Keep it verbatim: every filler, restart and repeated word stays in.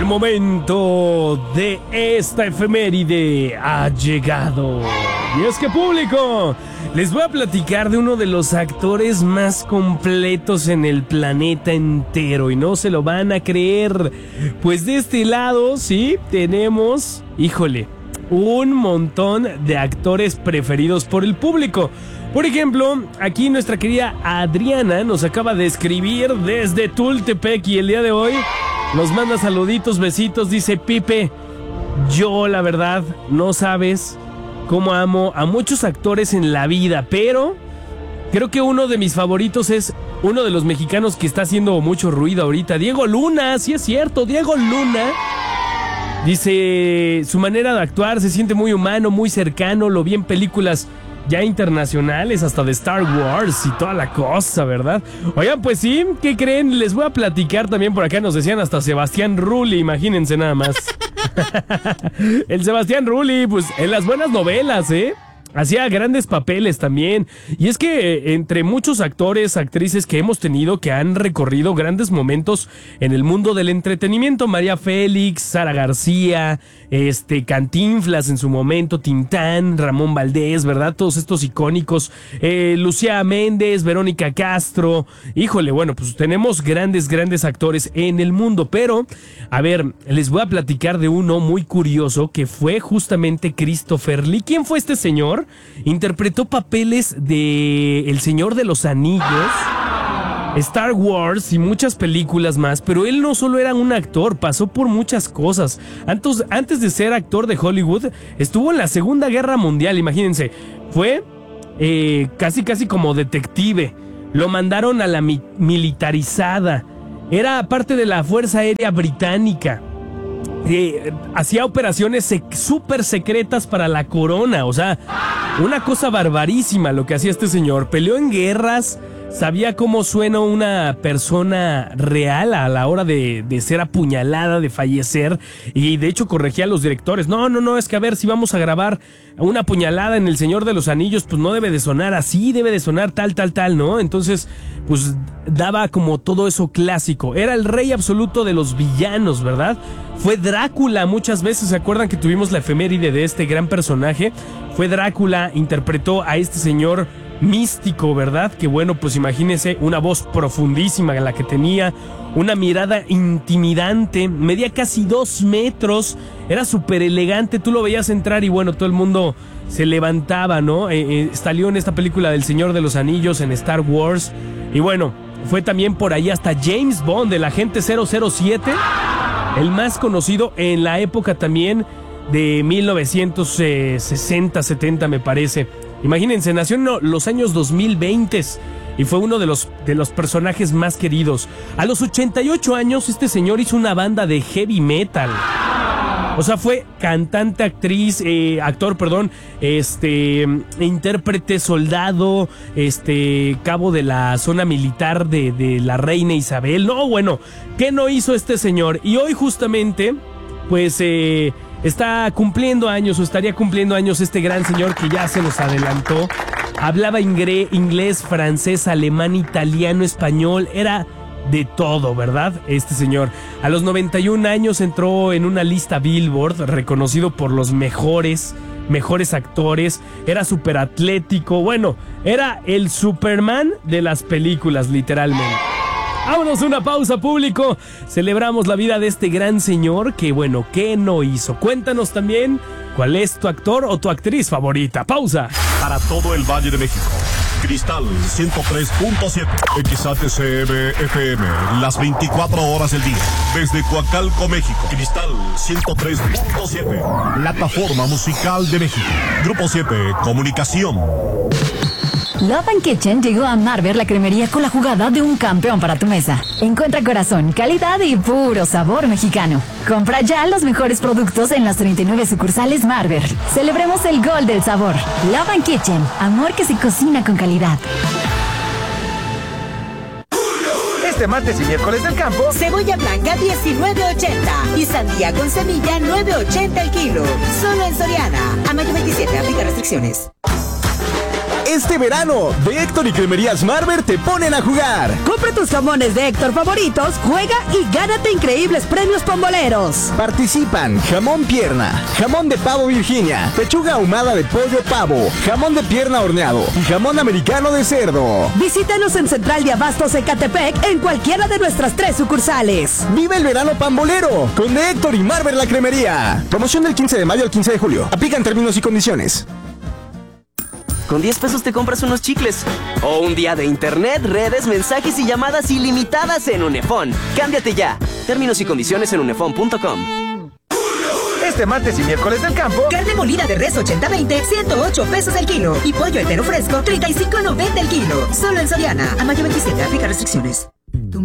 El momento de esta efeméride ha llegado. Y es que, público, les voy a platicar de uno de los actores más completos en el planeta entero. Y no se lo van a creer. Pues de este lado, sí, tenemos, híjole, un montón de actores preferidos por el público. Por ejemplo, aquí nuestra querida Adriana nos acaba de escribir desde Tultepec y el día de hoy nos manda saluditos, besitos, dice: Pipe, yo la verdad no sabes cómo amo a muchos actores en la vida, pero creo que uno de mis favoritos es uno de los mexicanos que está haciendo mucho ruido ahorita, Diego Luna. Sí es cierto, Diego Luna. Dice, su manera de actuar se siente muy humano, muy cercano, lo vi en películas ya internacionales, hasta de Star Wars y toda la cosa, ¿verdad? Oigan, pues sí, ¿qué creen? Les voy a platicar también, por acá nos decían hasta Sebastián Rulli, imagínense nada más. El Sebastián Rulli, pues en las buenas novelas, ¿eh? Hacía grandes papeles también. Y es que entre muchos actores, actrices que hemos tenido que han recorrido grandes momentos en el mundo del entretenimiento, María Félix, Sara García, este Cantinflas en su momento, Tintán, Ramón Valdés, ¿verdad? Todos estos icónicos, eh, Lucía Méndez, Verónica Castro. Híjole, bueno, pues tenemos grandes, grandes actores en el mundo. Pero, a ver, les voy a platicar de uno muy curioso que fue justamente Christopher Lee. ¿Quién fue este señor? Interpretó papeles de El Señor de los Anillos, Star Wars y muchas películas más, pero él no solo era un actor, pasó por muchas cosas. Antes, antes de ser actor de Hollywood, estuvo en la Segunda Guerra Mundial, imagínense. Fue eh, casi casi como detective. Lo mandaron a la mi- militarizada. Era parte de la Fuerza Aérea Británica. Eh, hacía operaciones sec- súper secretas para la corona. O sea, una cosa barbarísima lo que hacía este señor. Peleó en guerras, sabía cómo suena una persona real a la hora de, de ser apuñalada, de fallecer. Y de hecho corregía a los directores. No, no, no, es que a ver, si vamos a grabar una puñalada en El Señor de los Anillos, pues no debe de sonar así, debe de sonar tal, tal, tal, ¿no? Entonces, pues daba como todo eso clásico. Era el rey absoluto de los villanos, ¿verdad? Fue Drácula muchas veces. ¿Se acuerdan que tuvimos la efeméride de este gran personaje? Fue Drácula, interpretó a este señor místico, ¿verdad? Que bueno, pues imagínense, una voz profundísima la que tenía, una mirada intimidante, medía casi dos metros, era súper elegante, tú lo veías entrar y bueno, todo el mundo se levantaba, ¿no? Eh, eh, salió en esta película del Señor de los Anillos, en Star Wars, y bueno, fue también por ahí hasta James Bond, el agente cero cero siete, el más conocido en la época también de mil novecientos sesenta, setenta me parece. Imagínense, nació en los años dos mil veinte y fue uno de los, de los personajes más queridos. A los ochenta y ocho años este señor hizo una banda de heavy metal. O sea, fue cantante, actriz, eh, actor, perdón, este, intérprete, soldado, este, cabo de la zona militar de, de la reina Isabel. No, bueno, ¿qué no hizo este señor? Y hoy justamente, pues, eh, está cumpliendo años o estaría cumpliendo años este gran señor que ya se nos adelantó. Hablaba ingre, inglés, francés, alemán, italiano, español, era de todo, ¿verdad? Este señor. A los noventa y un años entró en una lista Billboard, reconocido por los mejores, mejores actores. Era súper atlético, bueno, era el Superman de las películas, literalmente. Vámonos a una pausa, público. Celebramos la vida de este gran señor que, bueno, ¿qué no hizo? Cuéntanos también cuál es tu actor o tu actriz favorita. Pausa. Para todo el Valle de México, Cristal ciento tres punto siete, X A T C M F M, las veinticuatro horas del día. Desde Coacalco, México, Cristal ciento tres punto siete, plataforma musical de México. Grupo siete, Comunicación. Love and Kitchen llegó a Marber, la cremería con la jugada de un campeón para tu mesa. Encuentra corazón, calidad y puro sabor mexicano. Compra ya los mejores productos en las treinta y nueve sucursales Marber. Celebremos el gol del sabor. Love and Kitchen, amor que se cocina con calidad. Este martes y miércoles del campo, cebolla blanca diecinueve ochenta y sandía con semilla nueve ochenta el kilo. Solo en Soriana. A mayo veintisiete, aplica restricciones. este verano. De Héctor y Cremerías Marber te ponen a jugar. Compra tus jamones de Héctor favoritos, juega y gánate increíbles premios pamboleros. Participan jamón pierna, jamón de pavo Virginia, pechuga ahumada de pollo pavo, jamón de pierna horneado y jamón americano de cerdo. Visítanos en Central de Abastos Ecatepec en cualquiera de nuestras tres sucursales. Vive el verano pambolero con De Héctor y Marber la Cremería. Promoción del quince de mayo al quince de julio. Aplican términos y condiciones. Con diez pesos te compras unos chicles. O un día de internet, redes, mensajes y llamadas ilimitadas en Unefón. Cámbiate ya. Términos y condiciones en unefón punto com. Este martes y miércoles del campo, Carne molida de res ochenta veinte, ciento ocho pesos el kilo. Y pollo entero fresco, treinta y cinco noventa el kilo. Solo en Soriana. A mayo veintisiete, aplica restricciones.